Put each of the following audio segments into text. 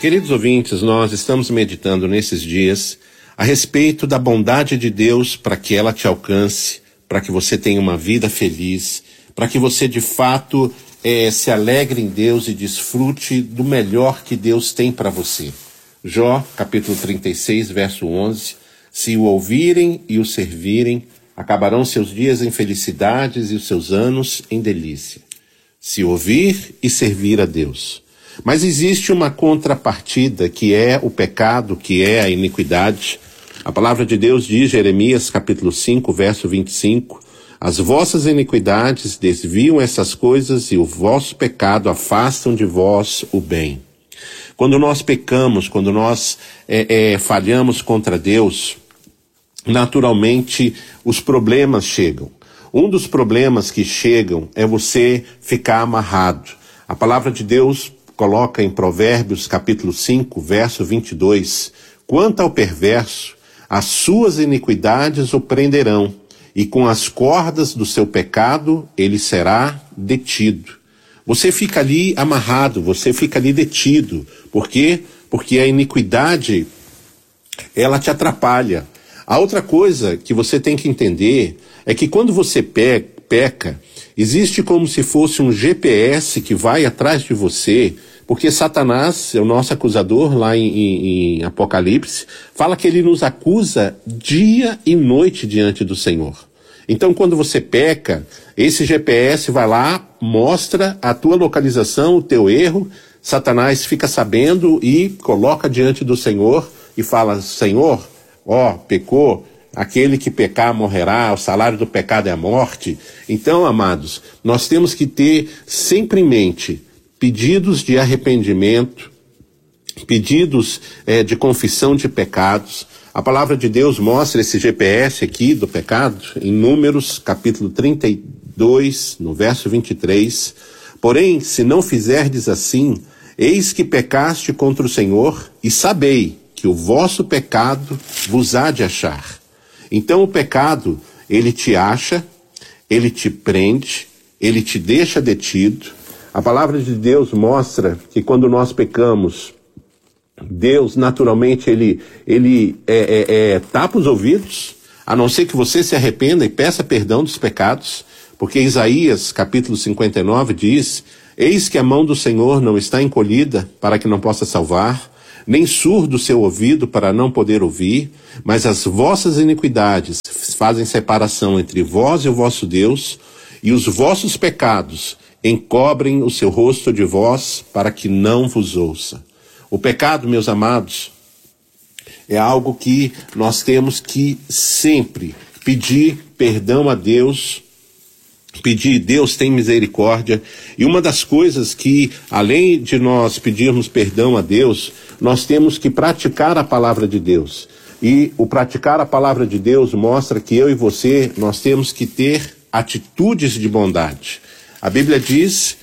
Queridos ouvintes, nós estamos meditando nesses dias a respeito da bondade de Deus para que ela te alcance, para que você tenha uma vida feliz, para que você de fato se alegre em Deus e desfrute do melhor que Deus tem para você. Jó, capítulo 36, verso 11, se o ouvirem e o servirem, acabarão seus dias em felicidades e os seus anos em delícia. Se ouvir e servir a Deus. Mas existe uma contrapartida que é o pecado, que é a iniquidade. A palavra de Deus diz, Jeremias capítulo 5, verso 25, as vossas iniquidades desviam essas coisas e o vosso pecado afastam de vós o bem. Quando nós pecamos, quando nós falhamos contra Deus, naturalmente os problemas chegam. Um dos problemas que chegam é você ficar amarrado. A palavra de Deus coloca em Provérbios capítulo 5, verso 22, quanto ao perverso, as suas iniquidades o prenderão, e com as cordas do seu pecado ele será detido. Você fica ali amarrado, você fica ali detido. Por quê? Porque a iniquidade, ela te atrapalha. A outra coisa que você tem que entender é que quando você peca, existe como se fosse um GPS que vai atrás de você, porque Satanás, é o nosso acusador lá em Apocalipse, fala que ele nos acusa dia e noite diante do Senhor. Então quando você peca, esse GPS vai lá, mostra a tua localização, o teu erro, Satanás fica sabendo e coloca diante do Senhor e fala, Senhor, pecou, aquele que pecar morrerá, o salário do pecado é a morte. Então, amados, nós temos que ter sempre em mente pedidos de arrependimento, pedidos de confissão de pecados. A palavra de Deus mostra esse GPS aqui do pecado em Números capítulo 32, no verso 23. Porém, se não fizerdes assim, eis que pecaste contra o Senhor e sabei que o vosso pecado vos há de achar. Então o pecado, ele te acha, ele te prende, ele te deixa detido. A palavra de Deus mostra que quando nós pecamos, Deus naturalmente ele tapa os ouvidos, a não ser que você se arrependa e peça perdão dos pecados, porque Isaías capítulo 59 diz, eis que a mão do Senhor não está encolhida para que não possa salvar, nem surdo o seu ouvido para não poder ouvir, mas as vossas iniquidades fazem separação entre vós e o vosso Deus, e os vossos pecados encobrem o seu rosto de vós para que não vos ouça. O pecado, meus amados, é algo que nós temos que sempre pedir perdão a Deus, pedir, Deus tem misericórdia. E uma das coisas que, além de nós pedirmos perdão a Deus, nós temos que praticar a palavra de Deus. E o praticar a palavra de Deus mostra que eu e você, nós temos que ter atitudes de bondade. A Bíblia diz,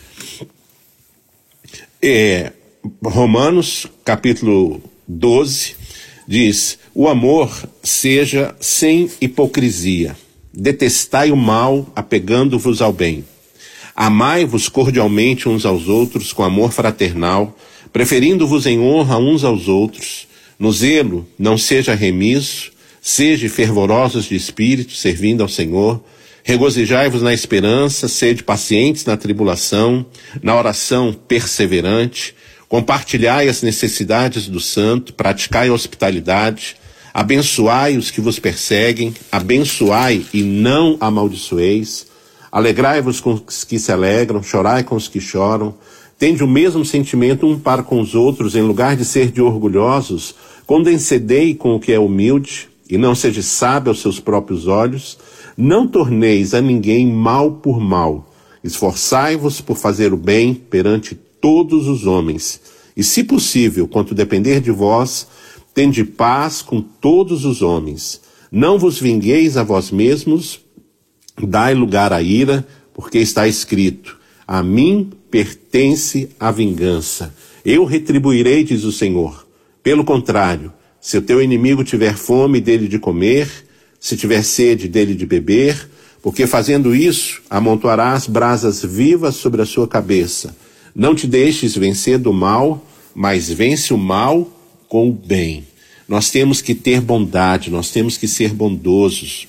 Romanos capítulo 12, diz, o amor seja sem hipocrisia. Detestai o mal, apegando-vos ao bem. Amai-vos cordialmente uns aos outros com amor fraternal, preferindo-vos em honra uns aos outros. No zelo, não seja remisso, sede fervorosos de espírito, servindo ao Senhor. Regozijai-vos na esperança, sede pacientes na tribulação, na oração perseverante. Compartilhai as necessidades do santo, praticai a hospitalidade. Abençoai os que vos perseguem, abençoai e não amaldiçoeis. Alegrai-vos com os que se alegram, chorai com os que choram. Tende o mesmo sentimento um para com os outros, em lugar de ser de orgulhosos, condescendei com o que é humilde, e não seja sábio aos seus próprios olhos. Não torneis a ninguém mal por mal. Esforçai-vos por fazer o bem perante todos os homens. E, se possível, quanto depender de vós, tende paz com todos os homens. Não vos vingueis a vós mesmos, dai lugar à ira, porque está escrito, a mim pertence a vingança. Eu retribuirei, diz o Senhor. Pelo contrário, se o teu inimigo tiver fome, dele de comer, se tiver sede, dele de beber, porque fazendo isso, amontoarás brasas vivas sobre a sua cabeça. Não te deixes vencer do mal, mas vence o mal com o bem. Nós temos que ter bondade, nós temos que ser bondosos.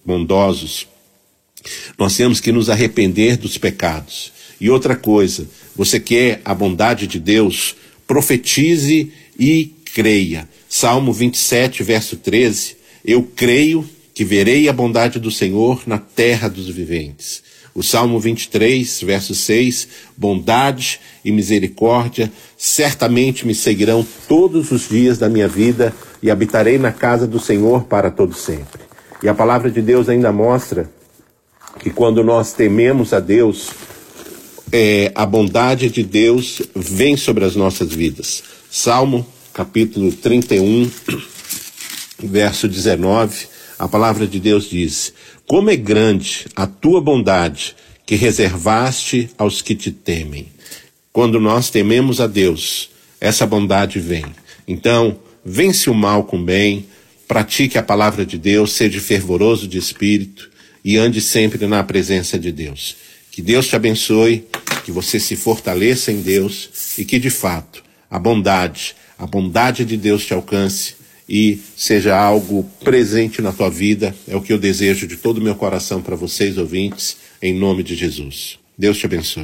Nós temos que nos arrepender dos pecados. E outra coisa, você quer a bondade de Deus? Profetize e creia. Salmo 27, verso 13, eu creio que verei a bondade do Senhor na terra dos viventes. O Salmo 23, verso 6, bondade e misericórdia certamente me seguirão todos os dias da minha vida e habitarei na casa do Senhor para todo sempre. E a palavra de Deus ainda mostra que quando nós tememos a Deus, a bondade de Deus vem sobre as nossas vidas. Salmo capítulo 31, verso 19, a palavra de Deus diz: como é grande a tua bondade que reservaste aos que te temem. Quando nós tememos a Deus, essa bondade vem. Então, vence o mal com o bem, pratique a palavra de Deus, seja fervoroso de espírito e ande sempre na presença de Deus. Que Deus te abençoe, que você se fortaleça em Deus e que, de fato, a bondade de Deus te alcance e seja algo presente na tua vida. É o que eu desejo de todo o meu coração para vocês, ouvintes, em nome de Jesus. Deus te abençoe.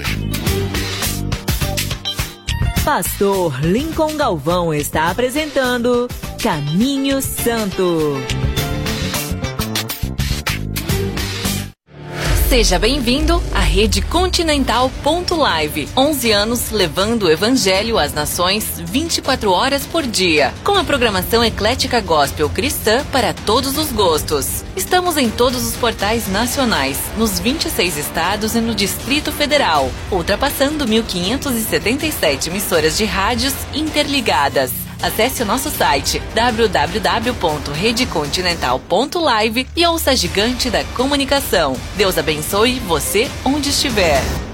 Pastor Lincoln Galvão está apresentando Caminho Santo. Seja bem-vindo à Rede Continental.live. 11 anos levando o Evangelho às nações 24 horas por dia. Com a programação eclética gospel cristã para todos os gostos. Estamos em todos os portais nacionais, nos 26 estados e no Distrito Federal, ultrapassando 1.577 emissoras de rádios interligadas. Acesse o nosso site www.redecontinental.live e ouça a gigante da comunicação. Deus abençoe você onde estiver.